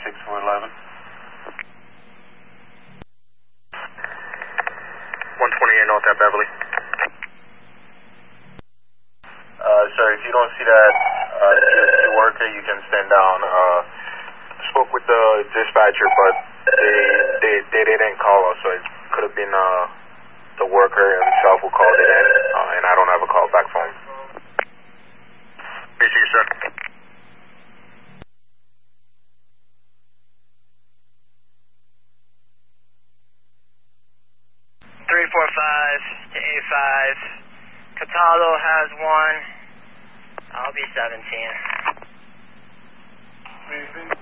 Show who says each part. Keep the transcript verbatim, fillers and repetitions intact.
Speaker 1: six four eleven.
Speaker 2: one twenty-eight North at Beverly.
Speaker 1: Uh, sir, if you don't see that uh, G S T worker, you can stand down. Uh, spoke with the dispatcher, but they, they, they didn't call us, so it could have been uh, the worker himself who called it in, uh, and I don't have a call back phone.
Speaker 2: Appreciate you, sir.
Speaker 3: three four five to A five. Cataldo has one. I'll be seventeen.